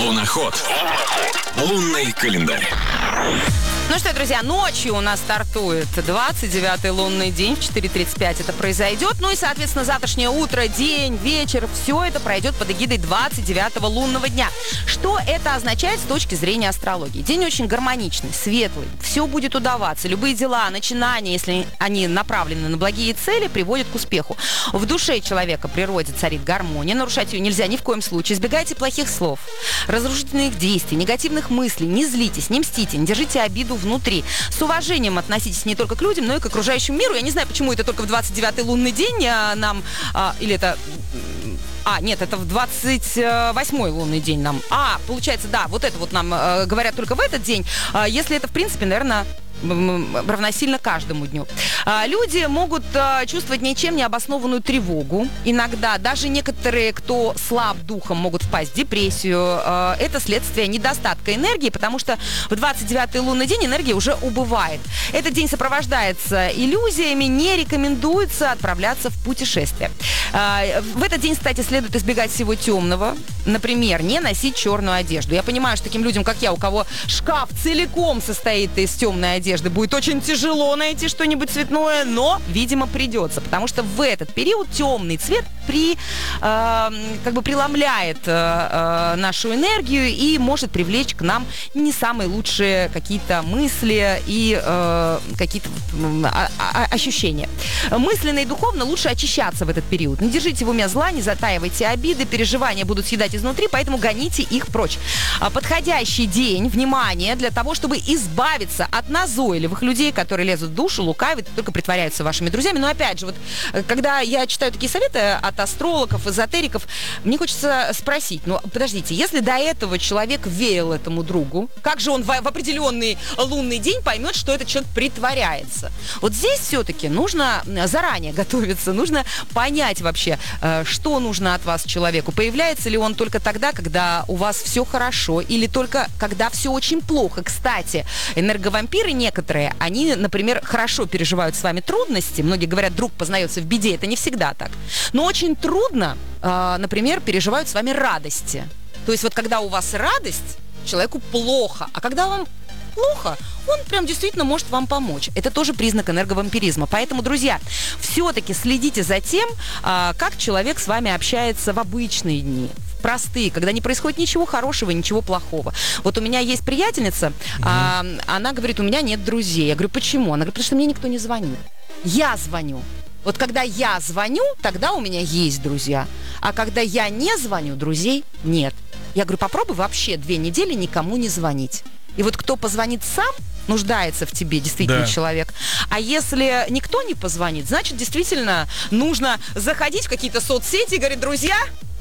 Луноход. Лунный календарь. Ну что, друзья, ночью у нас стартует 29-й лунный день, в 4:35 это произойдет. Ну и, соответственно, завтрашнее утро, день, вечер, все это пройдет под эгидой 29-го лунного дня. Что это означает с точки зрения астрологии? День очень гармоничный, светлый, все будет удаваться. Любые дела, начинания, если они направлены на благие цели, приводят к успеху. В душе человека, природе царит гармония, нарушать ее нельзя ни в коем случае. Избегайте плохих слов, разрушительных действий, негативных мыслей, не злитесь, не мстите, не держите обиду внутри. С уважением относитесь не только к людям, но и к окружающему миру. Я не знаю, почему это только в 29-й лунный день нам... или это... нет, это в 28-й лунный день нам. Получается, да, вот это вот нам говорят только в этот день. Если это, в принципе, наверное... равносильно каждому дню. Люди могут чувствовать ничем не обоснованную тревогу. Иногда даже некоторые, кто слаб духом, могут впасть в депрессию. Это следствие недостатка энергии, потому что в 29-й лунный день энергия уже убывает. Этот день сопровождается иллюзиями, не рекомендуется отправляться в путешествие. В этот день, кстати, следует избегать всего темного. Например, не носить черную одежду. Я понимаю, что таким людям, как я, у кого шкаф целиком состоит из темной одежды, будет очень тяжело найти что-нибудь цветное, но, видимо, придется, потому что в этот период темный цвет преломляет нашу энергию и может привлечь к нам не самые лучшие какие-то мысли и какие-то ощущения. Мысленно и духовно лучше очищаться в этот период. Не держите в уме зла, не затаивайте обиды, переживания будут съедать изнутри, поэтому гоните их прочь. Подходящий день, внимание, для того, чтобы избавиться от назойливых людей, которые лезут в душу, лукавят, только притворяются вашими друзьями. Но опять же, вот когда я читаю такие советы от астрологов, эзотериков, мне хочется спросить, подождите, если до этого человек верил этому другу, как же он в определенный лунный день поймет, что этот человек притворяется? Вот здесь все-таки нужно заранее готовиться, нужно понять вообще, что нужно от вас человеку. Появляется ли он только тогда, когда у вас все хорошо, или только когда все очень плохо. Кстати, энерговампиры некоторые, они, например, хорошо переживают с вами трудности. Многие говорят, друг познается в беде. Это не всегда так. Но очень трудно, например, переживают с вами радости. То есть вот когда у вас радость, человеку плохо. А когда вам плохо, он прям действительно может вам помочь. Это тоже признак энерговампиризма. Поэтому, друзья, все-таки следите за тем, как человек с вами общается в обычные дни, простые, когда не происходит ничего хорошего, ничего плохого. Вот у меня есть приятельница, она говорит, у меня нет друзей. Я говорю, почему? Она говорит, потому что мне никто не звонит. Я звоню. Вот когда я звоню, тогда у меня есть друзья. А когда я не звоню, друзей нет. Я говорю, попробуй вообще 2 недели никому не звонить. И вот кто позвонит сам, нуждается в тебе действительно человек. А если никто не позвонит, значит, действительно нужно заходить в какие-то соцсети и говорить, друзья,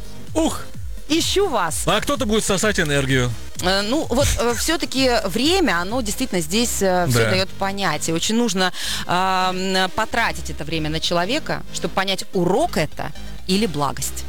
ищу вас. А кто-то будет сосать энергию. Все-таки время, оно действительно здесь все дает понять. И очень нужно потратить это время на человека, чтобы понять, урок это или благость.